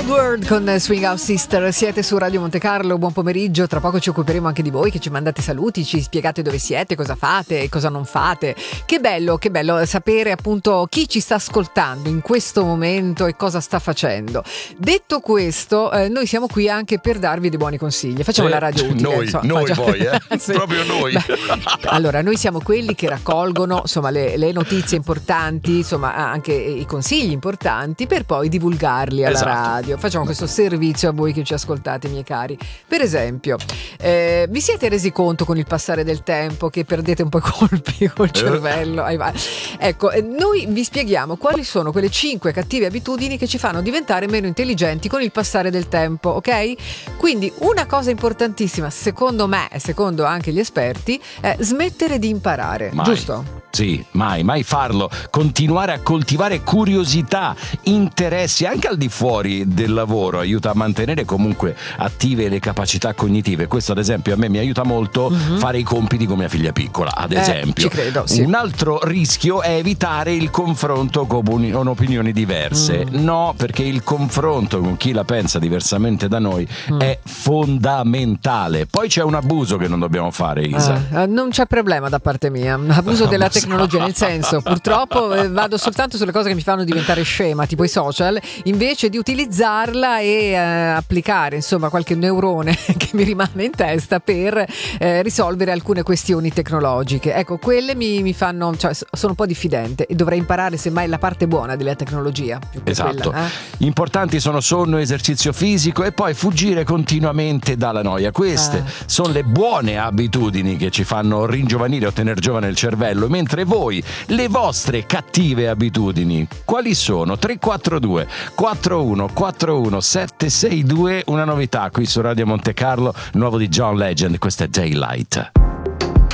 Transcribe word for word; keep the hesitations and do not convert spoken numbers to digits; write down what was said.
World con Swing Out Sister, siete su Radio Monte Carlo, buon pomeriggio, tra poco ci occuperemo anche di voi che ci mandate saluti, ci spiegate dove siete, cosa fate e cosa non fate. Che bello, che bello sapere appunto chi ci sta ascoltando in questo momento e cosa sta facendo. Detto questo, eh, noi siamo qui anche per darvi dei buoni consigli, facciamo eh, la radio utile. Noi, insomma, noi facciamo... poi, eh? Sì. Proprio noi. Beh, allora, noi siamo quelli che raccolgono insomma le, le notizie importanti, insomma anche i consigli importanti per poi divulgarli alla esatto. radio. Facciamo questo servizio a voi che ci ascoltate, miei cari. Per esempio, eh, vi siete resi conto con il passare del tempo che perdete un po' i colpi col cervello? Eh. Ecco, noi vi spieghiamo quali sono quelle cinque cattive abitudini che ci fanno diventare meno intelligenti con il passare del tempo, ok? Quindi una cosa importantissima, secondo me e secondo anche gli esperti, è smettere di imparare, Mai. giusto? Sì, mai, mai farlo. Continuare a coltivare curiosità, interessi anche al di fuori del lavoro aiuta a mantenere comunque attive le capacità cognitive. Questo ad esempio a me mi aiuta molto mm-hmm. fare i compiti con mia figlia piccola, ad eh, esempio. Ci credo, sì. Un altro rischio è evitare il confronto con opinioni diverse. Mm. No, perché il confronto con chi la pensa diversamente da noi mm. è fondamentale. Poi c'è un abuso che non dobbiamo fare, Isa. Eh, non c'è problema da parte mia. Abuso della tecnologia, nel senso, purtroppo eh, vado soltanto sulle cose che mi fanno diventare scema, tipo i social, invece di utilizzarla e eh, applicare insomma qualche neurone che mi rimane in testa per eh, risolvere alcune questioni tecnologiche. Ecco, quelle mi, mi fanno, cioè, sono un po' diffidente e dovrei imparare semmai la parte buona della tecnologia. Esatto. Quella, eh? Importanti sono sonno, esercizio fisico e poi fuggire continuamente dalla noia. Queste eh. sono le buone abitudini che ci fanno ringiovanire o tenere giovane il cervello, mentre voi, le vostre cattive abitudini, quali sono? tre quattro due quattro uno quattro uno sette sei due, una novità qui su Radio Monte Carlo, nuovo di John Legend, questa è Daylight.